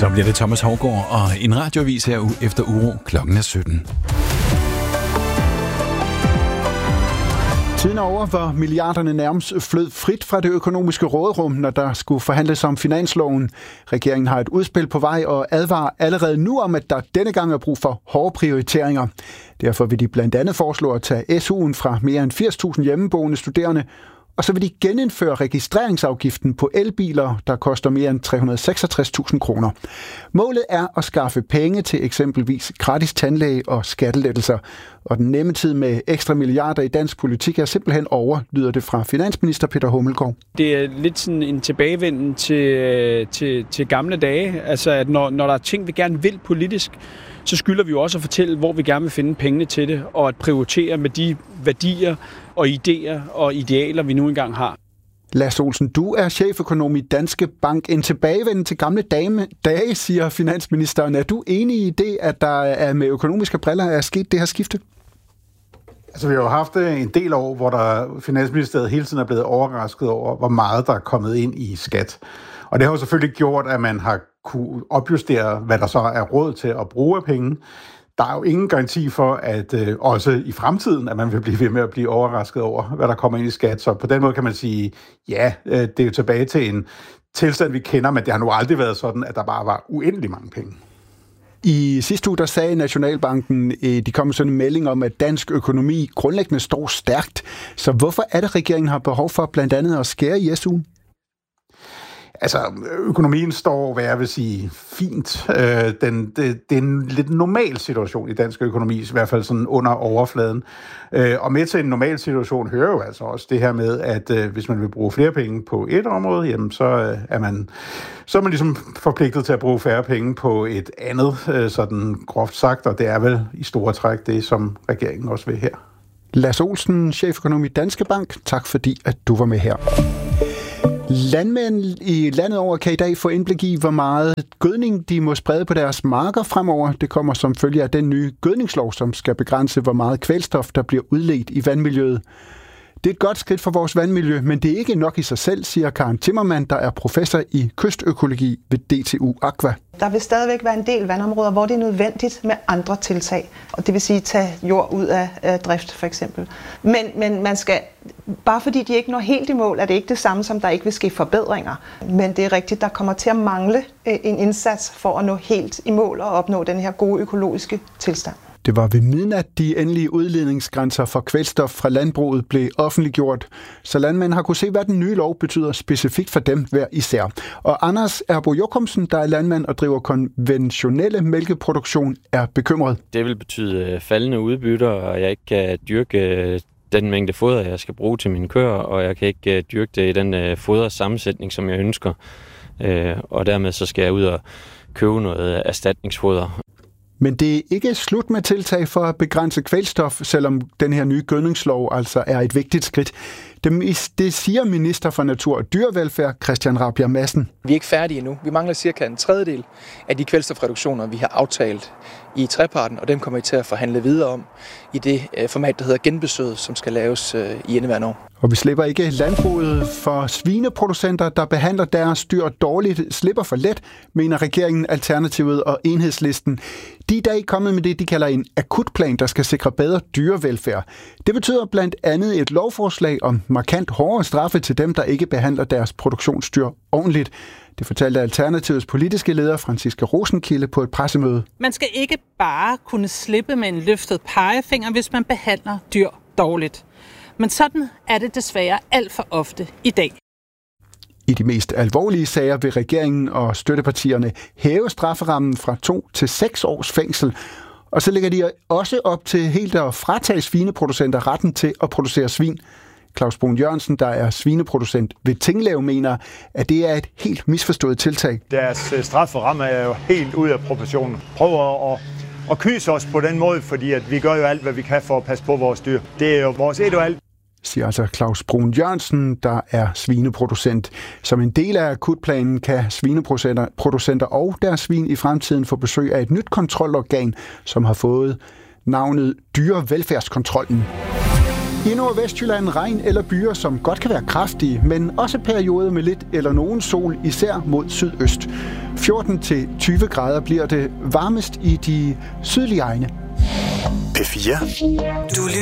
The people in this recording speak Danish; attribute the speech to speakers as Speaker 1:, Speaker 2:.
Speaker 1: Så bliver det Thomas Hougaard og en radioavis her efter uro. Klokken er 17.
Speaker 2: Tiden er over, hvor milliarderne nærmest flød frit fra det økonomiske råderum, når der skulle forhandles om finansloven. Regeringen har et udspil på vej og advarer allerede nu om, at der denne gang er brug for hårde prioriteringer. Derfor vil de blandt andet foreslå at tage SU'en fra mere end 80.000 hjemmeboende studerende, og så vil de genindføre registreringsafgiften på elbiler, der koster mere end 366.000 kroner. Målet er at skaffe penge til eksempelvis gratis tandlæge og skattelettelser. Og den nemme tid med ekstra milliarder i dansk politik er simpelthen over, lyder det fra finansminister Peter Hummelgaard.
Speaker 3: Det er lidt sådan en tilbagevenden til gamle dage. Altså, at når der er ting, vi gerne vil politisk, så skylder vi jo også at fortælle, hvor vi gerne vil finde pengene til det, og at prioritere med de værdier og idéer og idealer, vi nu engang har.
Speaker 2: Lasse Olsen, du er cheføkonom i Danske Bank. En tilbagevenden til gamle dage, siger finansministeren. Er du enig i det, at der er med økonomiske briller er sket det her skifte?
Speaker 4: Altså, vi har jo haft en del år, hvor Finansministeriet hele tiden er blevet overrasket over, hvor meget der er kommet ind i skat. Og det har jo selvfølgelig gjort, at man har kunne opjustere, hvad der så er råd til at bruge af penge. Der er jo ingen garanti for, at også i fremtiden, at man vil blive ved med at blive overrasket over, hvad der kommer ind i skat. Så på den måde kan man sige, ja, det er jo tilbage til en tilstand, vi kender, men det har nu aldrig været sådan, at der bare var uendelig mange penge.
Speaker 2: I sidste uge, der sagde Nationalbanken, de kom med sådan en melding om, at dansk økonomi grundlæggende står stærkt. Så hvorfor er det, regeringen har behov for blandt andet at skære i SU'en?
Speaker 4: Altså, økonomien står, hvad jeg vil sige, fint. Det er en lidt normal situation i dansk økonomi, i hvert fald sådan under overfladen. Og med til en normal situation hører jo altså også det her med, at hvis man vil bruge flere penge på et område, jamen, så er man ligesom forpligtet til at bruge færre penge på et andet, sådan groft sagt, og det er vel i store træk det, som regeringen også vil her.
Speaker 2: Lasse Olsen, cheføkonom i Danske Bank. Tak fordi, at du var med her. Landmænd i landet over kan i dag få indblik i, hvor meget gødning de må sprede på deres marker fremover. Det kommer som følge af den nye gødningslov, som skal begrænse, hvor meget kvælstof, der bliver udledt i vandmiljøet. Det er et godt skridt for vores vandmiljø, men det er ikke nok i sig selv, siger Karen Timmermann, der er professor i kystøkologi ved DTU Aqua.
Speaker 5: Der vil stadigvæk være en del vandområder, hvor det er nødvendigt med andre tiltag. Og det vil sige tage jord ud af drift for eksempel. Men man skal, bare fordi de ikke når helt i mål, er det ikke det samme som der ikke vil ske forbedringer. Men det er rigtigt, der kommer til at mangle en indsats for at nå helt i mål og opnå den her gode økologiske tilstand.
Speaker 2: Det var ved midnat, de endelige udledningsgrænser for kvælstof fra landbruget blev offentliggjort, så landmænd har kunne se, hvad den nye lov betyder specifikt for dem hver især. Og Anders Erbo Jokumsen, der er landmand og driver konventionelle mælkeproduktion, er bekymret.
Speaker 6: Det vil betyde faldende udbytter, og jeg ikke kan dyrke den mængde foder, jeg skal bruge til mine køer, og jeg kan ikke dyrke det i den fodersammensætning, som jeg ønsker. Og dermed så skal jeg ud og købe noget erstatningsfoder.
Speaker 2: Men det er ikke slut med tiltag for at begrænse kvælstof, selvom den her nye gødningslov altså er et vigtigt skridt. Det siger minister for Natur og Dyrevelfærd, Christian Rabjerg Madsen.
Speaker 7: Vi er ikke færdige endnu. Vi mangler cirka en tredjedel af de kvælstofreduktioner, vi har aftalt i treparten, og dem kommer vi til at forhandle videre om i det format, der hedder genbesøget, som skal laves i indeværende år.
Speaker 2: Og vi slipper ikke landbruget for svineproducenter, der behandler deres dyr dårligt, slipper for let, mener regeringen, Alternativet og Enhedslisten. De er i dag kommet med det, de kalder en akutplan, der skal sikre bedre dyrevelfærd. Det betyder blandt andet et lovforslag om markant hårdere straffe til dem, der ikke behandler deres produktionsdyr ordentligt. Det fortalte Alternativets politiske leder, Franciska Rosenkilde, på et pressemøde.
Speaker 8: Man skal ikke bare kunne slippe med en løftet pegefinger, hvis man behandler dyr dårligt. Men sådan er det desværre alt for ofte i dag.
Speaker 2: I de mest alvorlige sager vil regeringen og støttepartierne hæve strafferammen fra 2 til 6 års fængsel. Og så lægger de også op til helt at fratage svineproducenter retten til at producere svin. Claus Brun Jørgensen, der er svineproducent ved Tinglev, mener, at det er et helt misforstået tiltag.
Speaker 9: Deres strafferamme er jo helt ud af proportionen. Prøver at kyse os på den måde, fordi at vi gør jo alt, hvad vi kan for at passe på vores dyr. Det er jo vores et og alt.
Speaker 2: Siger altså Claus Brun Jørgensen, der er svineproducent. Som en del af akutplanen kan svineproducenter og deres svin i fremtiden få besøg af et nyt kontrolorgan, som har fået navnet Dyrevelfærdskontrollen. I Nordvestjylland regn eller byer, som godt kan være kraftige, men også perioder med lidt eller nogen sol, især mod sydøst. 14-20 grader bliver det varmest i de sydlige egne.
Speaker 10: P4.